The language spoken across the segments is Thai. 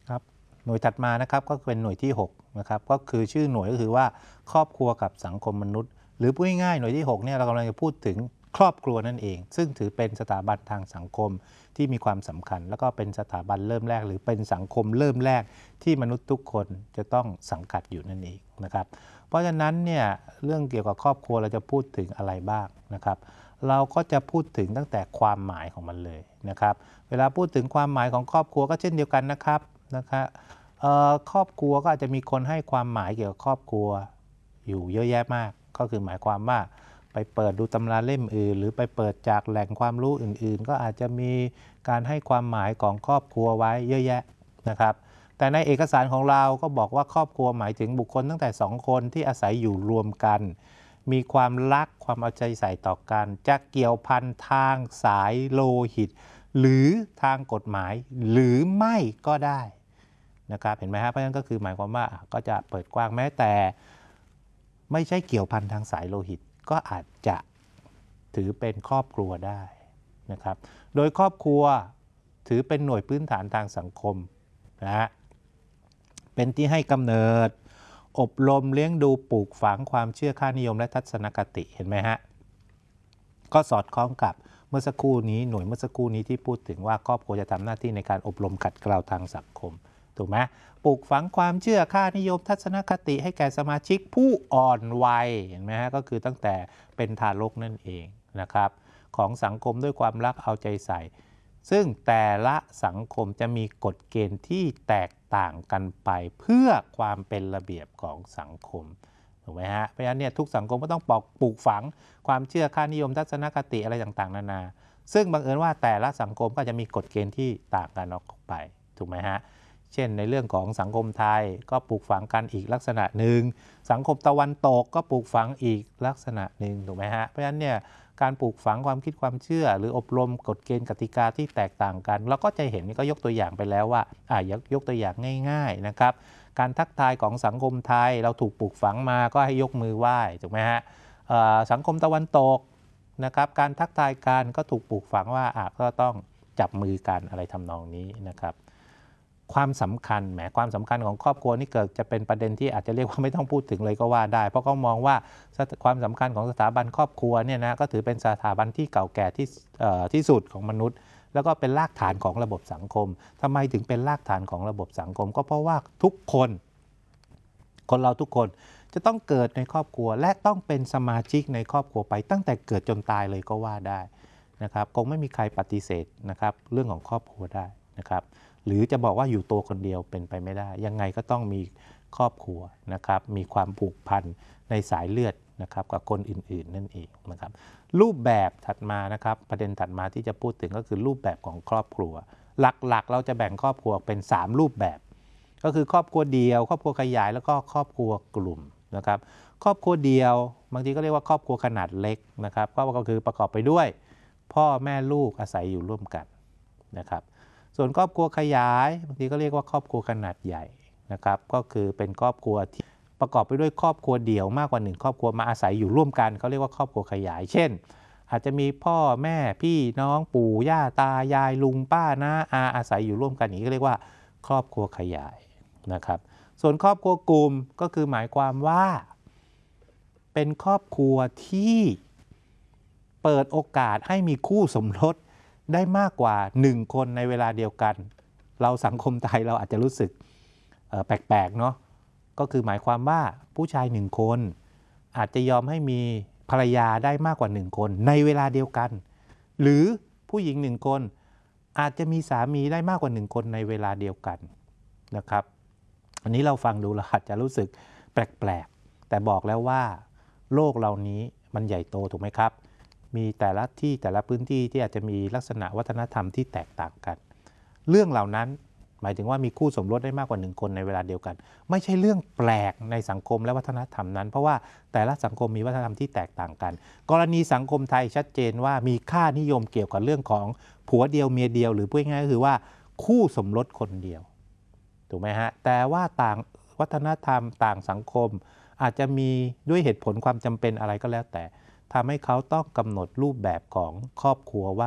ครับหน่วยถัดมานะครับก็เป็นหน่วยที่6นะครับก็คือชื่อหน่วยก็คือว่าครอบครัวกับสังคมมนุษย์หรือพูดง่ายๆหน่วยที่6เนี่ยเรากำลังจะพูดถึงครอบครัวนั่นเองซึ่งถือเป็นสถาบันทางสังคมที่มีความสำคัญแล้วก็เป็นสถาบันเริ่มแรกหรือเป็นสังคมเริ่มแรกที่มนุษย์ทุกคนจะต้องสังกัดอยู่นั่นเองนะครับเพราะฉะนั้นเนี่ยเรื่องเกี่ยวกับครอบครัวเราจะพูดถึงอะไรบ้างนะครับเราก็จะพูดถึงตั้งแต่ความหมายของมันเลยนะครับเวลาพูดถึงความหมายของครอบครัวก็เช่นเดียวกันนะครับครอบครัวก็อาจจะมีคนให้ความหมายเกี่ยวกับครอบครัวอยู่เยอะแยะมากก็คือหมายความว่าไปเปิดดูตำราเล่มอื่นหรือไปเปิดจากแหล่งความรู้อื่นๆก็อาจจะมีการให้ความหมายของครอบครัวไว้เยอะแยะนะครับแต่ในเอกสารของเราก็บอกว่าครอบครัวหมายถึงบุคคลตั้งแต่2คนที่อาศัยอยู่รวมกันมีความรักความเอาใจใส่ต่อกันจะเกี่ยวพันทางสายโลหิตหรือทางกฎหมายหรือไม่ก็ได้นะครับเห็นไหมฮะเพราะฉะนั้นก็คือหมายความว่าก็จะเปิดกว้างแม้แต่ไม่ใช่เกี่ยวพันทางสายโลหิตก็อาจจะถือเป็นครอบครัวได้นะครับโดยครอบครัวถือเป็นหน่วยพื้นฐานทางสังคมนะฮะเป็นที่ให้กำเนิดอบรมเลี้ยงดูปลูกฝังความเชื่อค่านิยมและทัศนคติเห็นไหมฮะก็สอดคล้องกับเมื่อสักครู่นี้หน่วยเมื่อสักครู่นี้ที่พูดถึงว่าครอบครัวจะทำหน้าที่ในการอบรมขัดเกลาทางสังคมถูกไหมปลูกฝังความเชื่อค่านิยมทัศนคติให้แก่สมาชิกผู้อ่อนวัยเห็นไหมฮะก็คือตั้งแต่เป็นทารกนั่นเองนะครับของสังคมด้วยความรักเอาใจใส่ซึ่งแต่ละสังคมจะมีกฎเกณฑ์ที่แตกต่างกันไปเพื่อความเป็นระเบียบของสังคมถูกไหมฮะเพราะฉะนั้นเนี่ยทุกสังคมก็ต้องปลูกฝังความเชื่อค่านิยมทัศนคติอะไรต่างๆนานาซึ่งบังเอิญว่าแต่ละสังคมก็จะมีกฎเกณฑ์ที่ต่างกันออกไปถูกไหมฮะเช่นในเรื่องของสังคมไทยก็ปลูกฝังกันอีกลักษณะหนึ่งสังคมตะวันตกก็ปลูกฝังอีกลักษณะหนึ่งถูกไหมฮะเพราะฉะนั้นเนี่ยการปลูกฝังความคิดความเชื่อหรืออบรมกฎเกณฑ์กติกาที่แตกต่างกันเราก็จะเห็นนี่ก็ยกตัวอย่างไปแล้วว่ายกตัวอย่างง่ายๆนะครับการทักทายของสังคมไทยเราถูกปลูกฝังมาก็ให้ยกมือไหว้ถูกไหมฮะสังคมตะวันตกนะครับการทักทายกันก็ถูกปลูกฝังว่าก็ต้องจับมือกันอะไรทำนองนี้นะครับความสำคัญความสำคัญของครอบครัวนี่เกิดจะเป็นประเด็นที่อาจจะเรียกว่าไม่ต้องพูดถึงเลยก็ว่าได้เพราะเขามองว่าความสำคัญของสถาบันครอบครัวเนี่ยนะก็ถือเป็นสถาบันที่เก่าแก่ที่สุดของมนุษย์แล้วก็เป็นรากฐานของระบบสังคมทำไมถึงเป็นรากฐานของระบบสังคมก็เพราะว่าทุกคนเราทุกคนจะต้องเกิดในครอบครัวและต้องเป็นสมาชิกในครอบครัวไปตั้งแต่เกิดจนตายเลยก็ว่าได้นะครับคงไม่มีใครปฏิเสธนะครับเรื่องของครอบครัวได้นะครับหรือจะบอกว่าอยู่ตัวคนเดียวเป็นไปไม่ได้ยังไงก็ต้องมีครอบครัวนะครับมีความผูกพันในสายเลือดนะครับกับคนอื่นๆนั่นเองนะครับรูปแบบถัดมานะครับประเด็นถัดมาที่จะพูดถึงก็คือรูปแบบของครอบครัวหลักๆเราจะแบ่งครอบครัวเป็น3รูปแบบก็คือครอบครัวเดียวครอบครัวขยายแล้วก็ครอบครัวกลุ่มนะครับครอบครัวเดียวบางทีก็เรียกว่าครอบครัวขนาดเล็กนะครับก็คือประกอบไปด้วยพ่อแม่ลูกอาศัยอยู่ร่วมกันนะครับส่วนครอบครัวขยายบางทีก็เรียกว่าครอบครัวขนาดใหญ่นะครับก็คือเป็นครอบครัวที่ประกอบไปด้วยครอบครัวเดี่ยวมากกว่า1ครอบครัวมาอาศัยอยู่ร่วมกันเขาเรียกว่าครอบครัวขยายเช่นอาจจะมีพ่อแม่พี่น้องปู่ย่าตายายลุงป้าน้าอาศัยอยู่ร่วมกันอย่างนี้ก็เรียกว่าครอบครัวขยายนะครับส่วนครอบครัวกลุ่มก็คือหมายความว่าเป็นครอบครัวที่เปิดโอกาสให้มีคู่สมรสได้มากกว่า1คนในเวลาเดียวกันเราสังคมไทยเราอาจจะรู้สึกแปลกๆเนาะก็คือหมายความว่าผู้ชาย1คนอาจจะยอมให้มีภรรยาได้มากกว่า1คนในเวลาเดียวกันหรือผู้หญิง1คนอาจจะมีสามีได้มากกว่า1คนในเวลาเดียวกันนะครับอันนี้เราฟังดูเราอาจจะรู้สึกแปลกๆแต่บอกแล้วว่าโลกเหล่านี้มันใหญ่โตถูกไหมครับมีแต่ละที่แต่ละพื้นที่ที่อาจจะมีลักษณะวัฒนธรรมที่แตกต่างกันเรื่องเหล่านั้นหมายถึงว่ามีคู่สมรสได้มากกว่า1คนในเวลาเดียวกันไม่ใช่เรื่องแปลกในสังคมและวัฒนธรรมนั้นเพราะว่าแต่ละสังคมมีวัฒนธรรมที่แตกต่างกันกรณีสังคมไทยชัดเจนว่ามีค่านิยมเกี่ยวกับเรื่องของผัวเดียวเมียเดียวหรือพูดง่ายๆก็คือว่าคู่สมรสคนเดียวถูกไหมฮะแต่ว่าต่างวัฒนธรรมต่างสังคมอาจจะมีด้วยเหตุผลความจำเป็นอะไรก็แล้วแต่ทำให้เขาต้องกำหนดรูปแบบของครอบครัวว่า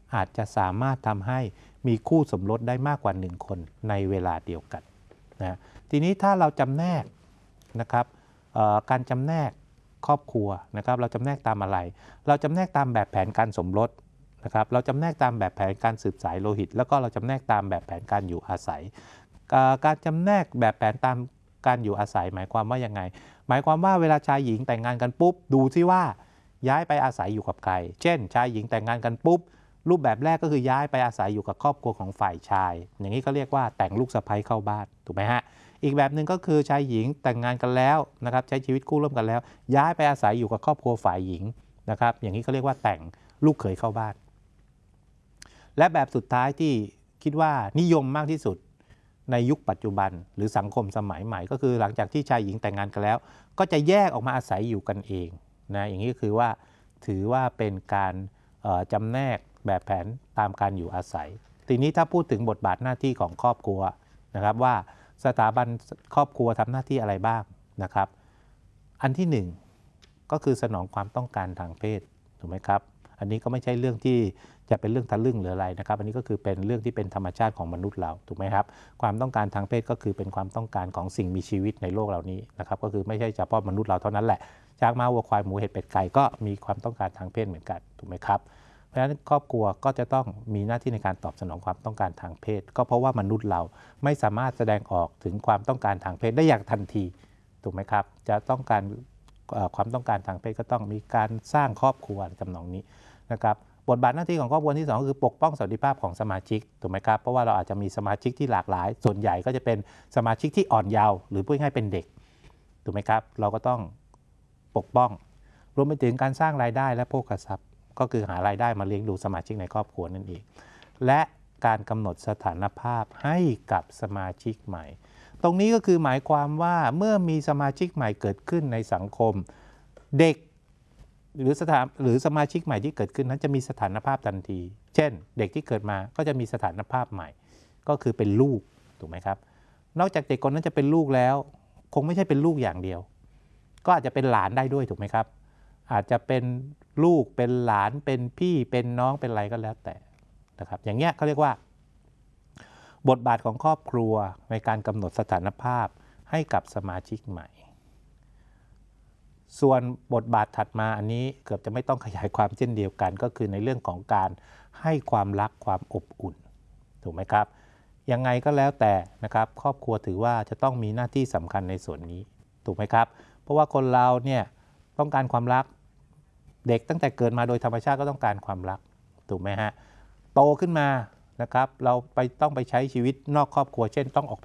อาจจะสามารถทำให้มีคู่สมรสได้มากกว่า1คนในเวลาเดียวกันนะทีนี้ถ้าเราจำแนกนะครับการจำแนกครอบครัวนะครับเราจำแนกตามอะไรเราจำแนกตามแบบแผนการสมรสนะครับเราจำแนกตามแบบแผนการสืบสายโลหิตแล้วก็เราจำแนกตามแบบแผนการอยู่อาศัยการจำแนกแบบแผนตามการอยู่อาศัยหมายความว่ายังไงหมายความว่าเวลาชายหญิงแต่งงานกันปุ๊บดูซิว่าย้ายไปอาศัยอยู่กับใครเช่นชายหญิงแต่งงานกันปุ๊บรูปแบบแรกก็คือย้ายไปอาศัยอยู่กับครอบครัวของฝ่ายชายอย่างนี้ก็เรียกว่าแต่งลูกสะใภ้เข้าบ้านถูกไหมฮะอีกแบบหนึ่งก็คือชายหญิงแต่งงานกันแล้วนะครับใช้ชีวิตคู่ร่วมกันแล้วย้ายไปอาศัยอยู่กับครอบครัวฝ่ายหญิงนะครับอย่างนี้เขาเรียกว่าแต่งลูกเขยเข้าบ้านและแบบสุดท้ายที่คิดว่านิยมมากที่สุดในยุคปัจจุบันหรือสังคมสมัยใหม่ก็คือหลังจากที่ชายหญิงแต่งงานกันแล้วก็จะแยกออกมาอาศัยอยู่กันเองนะอย่างนี้ก็คือว่าถือว่าเป็นการจำแนกแบบแผนตามการอยู่อาศัยทีนี้ถ้าพูดถึงบทบาทหน้าที่ของครอบครัวนะครับว่าสถาบันครอบครัวทำหน้าที่อะไรบ้างนะครับอันที่หนึ่งก็คือสนองความต้องการทางเพศถูกไหมครับอันนี้ก็ไม่ใช่เรื่องที่จะเป็นเรื่องทะลึ่งหรืออะไรนะครับอันนี้ก็คือเป็นเรื่องที่เป็นธรรมชาติของมนุษย์เราถูกไหมครับความต้องการทางเพศก็คือเป็นความต้องการของสิ่งมีชีวิตในโลกเหล่านี้นะครับก็คือไม่ใช่เฉพาะมนุษย์เราเท่านั้นแหละช้างม้าวัวควายหมูเห็ดเป็ดไก่ก็มีความต้องการทางเพศเหมือนกันถูกไหมครับเพราะฉะนั้นครอบครัวก็จะต้องมีหน้าที่ในการตอบสนองความต้องการทางเพศก็เพราะว่ามนุษย์เราไม่สามารถแสดงออกถึงความต้องการทางเพศได้อย่างทันทีถูกไหมครับจะต้องการความต้องการทางเพศก็ต้องมีการสร้างครอบครัวจำนองนี้นะครับบทบาทหน้าที่ของครอบครัวที่2ก็คือปกป้องสวัสดิภาพของสมาชิกถูกไหมครับเพราะว่าเราอาจจะมีสมาชิกที่หลากหลายส่วนใหญ่ก็จะเป็นสมาชิกที่อ่อนเยาว์หรือพูดง่ายๆเป็นเด็กถูกไหมครับเราก็ต้องปกป้องรวมไปถึงการสร้างรายได้และโภคทรัพย์ก็คือหารายได้มาเลี้ยงดูสมาชิกในครอบครัวนั่นเองและการกำหนดสถานภาพให้กับสมาชิกใหม่ตรงนี้ก็คือหมายความว่าเมื่อมีสมาชิกใหม่เกิดขึ้นในสังคมเด็กหรือสมาชิกใหม่ที่เกิดขึ้นนั้นจะมีสถานภาพทันทีเช่นเด็กที่เกิดมาก็จะมีสถานภาพใหม่ก็คือเป็นลูกถูกไหมครับนอกจากเด็กคนนั้นจะเป็นลูกแล้วคงไม่ใช่เป็นลูกอย่างเดียวก็อาจจะเป็นหลานได้ด้วยถูกไหมครับอาจจะเป็นลูกเป็นหลานเป็นพี่เป็นน้องเป็นอะไรก็แล้วแต่นะครับอย่างเงี้ยเขาเรียกว่าบทบาทของครอบครัวในการกำหนดสถานภาพให้กับสมาชิกใหม่ส่วนบทบาทถัดมาอันนี้เกือบจะไม่ต้องขยายความเช่นเดียวกันก็คือในเรื่องของการให้ความรักความอบอุ่นถูกไหมครับยังไงก็แล้วแต่นะครับครอบครัวถือว่าจะต้องมีหน้าที่สำคัญในส่วนนี้ถูกไหมครับเพราะว่าคนเราเนี่ยต้องการความรักเด็กตั้งแต่เกิดมาโดยธรรมชาติก็ต้องการความรักถูกไหมฮะโตขึ้นมานะครับเราต้องไปใช้ชีวิตนอกครอบครัวเช่นต้องออก